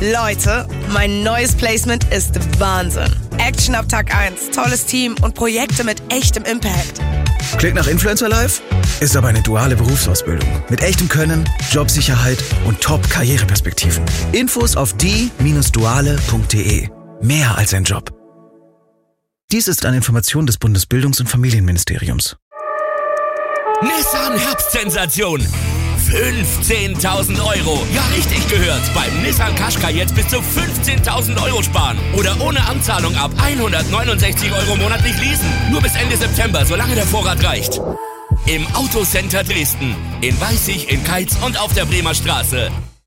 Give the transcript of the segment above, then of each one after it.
Leute, mein neues Placement ist Wahnsinn. Action ab Tag 1, tolles Team und Projekte mit echtem Impact. Klingt nach Influencer Life? Ist aber eine duale Berufsausbildung. Mit echtem Können, Jobsicherheit und Top-Karriereperspektiven. Infos auf die-duale.de. Mehr als ein Job. Dies ist eine Information des Bundesbildungs- und Familienministeriums. Nissan Herbstsensation. 15.000 Euro. Ja, richtig gehört. Beim Nissan Qashqai jetzt bis zu 15.000 Euro sparen. Oder ohne Anzahlung ab 169 Euro monatlich leasen. Nur bis Ende September, solange der Vorrat reicht. Im Autocenter Dresden. In Weißig, in Keitz und auf der Bremer Straße.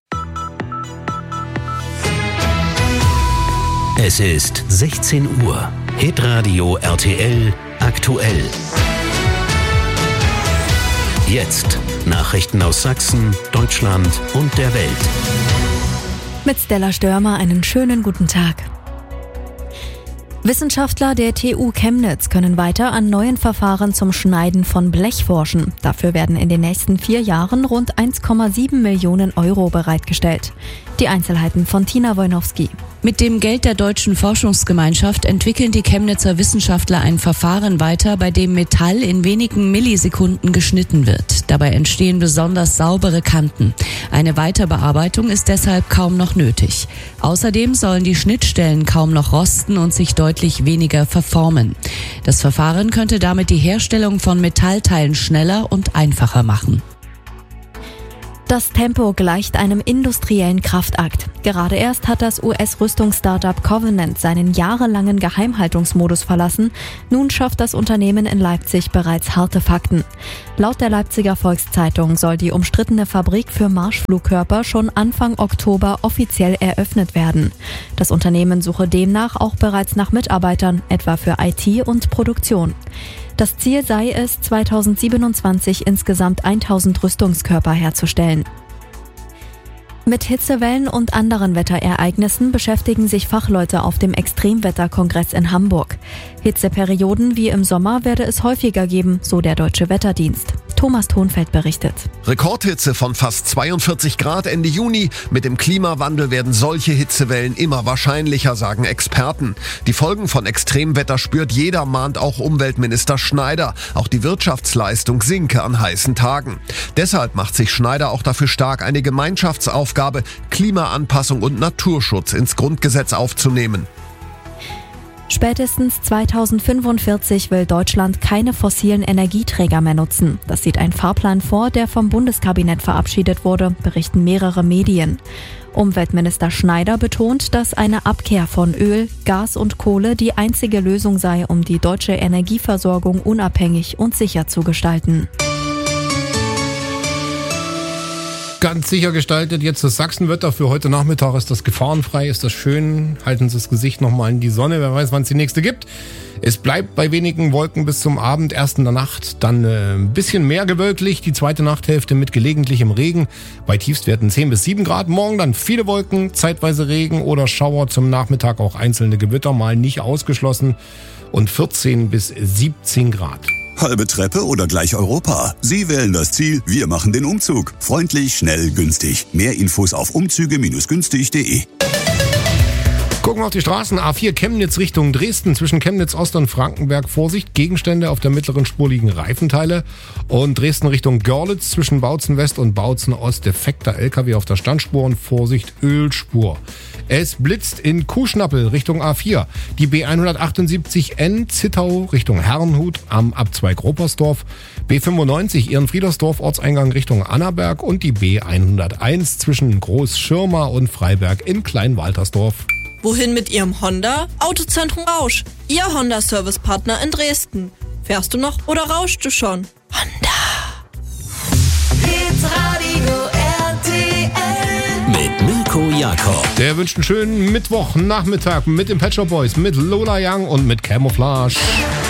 Es ist 16 Uhr. Hitradio RTL aktuell. Jetzt Nachrichten aus Sachsen, Deutschland und der Welt. Mit Stella Störmer einen schönen guten Tag. Wissenschaftler der TU Chemnitz können weiter an neuen Verfahren zum Schneiden von Blech forschen. Dafür werden in den nächsten 4 Jahren rund 1,7 Millionen Euro bereitgestellt. Die Einzelheiten von Tina Wojnowski. Mit dem Geld der Deutschen Forschungsgemeinschaft entwickeln die Chemnitzer Wissenschaftler ein Verfahren weiter, bei dem Metall in wenigen Millisekunden geschnitten wird. Dabei entstehen besonders saubere Kanten. Eine Weiterbearbeitung ist deshalb kaum noch nötig. Außerdem sollen die Schnittstellen kaum noch rosten und sich deutlich weniger verformen. Das Verfahren könnte damit die Herstellung von Metallteilen schneller und einfacher machen. Das Tempo gleicht einem industriellen Kraftakt. Gerade erst hat das US-Rüstungsstartup Covenant seinen jahrelangen Geheimhaltungsmodus verlassen. Nun schafft das Unternehmen in Leipzig bereits harte Fakten. Laut der Leipziger Volkszeitung soll die umstrittene Fabrik für Marschflugkörper schon Anfang Oktober offiziell eröffnet werden. Das Unternehmen suche demnach auch bereits nach Mitarbeitern, etwa für IT und Produktion. Das Ziel sei es, 2027 insgesamt 1000 Rüstungskörper herzustellen. Mit Hitzewellen und anderen Wetterereignissen beschäftigen sich Fachleute auf dem Extremwetterkongress in Hamburg. Hitzeperioden wie im Sommer werde es häufiger geben, so der Deutsche Wetterdienst. Thomas Thonfeld berichtet. Rekordhitze von fast 42 Grad Ende Juni. Mit dem Klimawandel werden solche Hitzewellen immer wahrscheinlicher, sagen Experten. Die Folgen von Extremwetter spürt jeder, mahnt auch Umweltminister Schneider. Auch die Wirtschaftsleistung sinke an heißen Tagen. Deshalb macht sich Schneider auch dafür stark, eine Gemeinschaftsaufgabe, Klimaanpassung und Naturschutz ins Grundgesetz aufzunehmen. Spätestens 2045 will Deutschland keine fossilen Energieträger mehr nutzen. Das sieht ein Fahrplan vor, der vom Bundeskabinett verabschiedet wurde, berichten mehrere Medien. Umweltminister Schneider betont, dass eine Abkehr von Öl, Gas und Kohle die einzige Lösung sei, um die deutsche Energieversorgung unabhängig und sicher zu gestalten. Ganz sicher gestaltet jetzt das Sachsenwetter. Für heute Nachmittag ist das gefahrenfrei, ist das schön. Halten Sie das Gesicht nochmal in die Sonne, wer weiß, wann es die nächste gibt. Es bleibt bei wenigen Wolken bis zum Abend, erst in der Nacht, dann ein bisschen mehr gewölklich, die zweite Nachthälfte mit gelegentlichem Regen. Bei Tiefstwerten 10 bis 7 Grad. Morgen dann viele Wolken, zeitweise Regen oder Schauer, zum Nachmittag auch einzelne Gewitter, mal nicht ausgeschlossen. Und 14 bis 17 Grad. Halbe Treppe oder gleich Europa? Sie wählen das Ziel, wir machen den Umzug. Freundlich, schnell, günstig. Mehr Infos auf umzüge-günstig.de. Gucken wir auf die Straßen. A4 Chemnitz Richtung Dresden. Zwischen Chemnitz Ost und Frankenberg Vorsicht. Gegenstände auf der mittleren Spur liegen Reifenteile. Und Dresden Richtung Görlitz zwischen Bautzen West und Bautzen Ost defekter LKW auf der Standspur und Vorsicht Ölspur. Es blitzt in Kuhschnappel Richtung A4. Die B178N Zittau Richtung Herrnhut am Abzweig Ropersdorf. B95 Ehrenfriedersdorf Ortseingang Richtung Annaberg und die B101 zwischen Großschirma und Freiberg in Kleinwaltersdorf. Wohin mit Ihrem Honda? Autozentrum Rausch, Ihr Honda-Service-Partner in Dresden. Fährst du noch oder rauschst du schon? Honda. Hitradio RTL mit Mirko Jakob. Der wünscht einen schönen Mittwochnachmittag mit den Pet Shop Boys, mit Lola Young und mit Camouflage.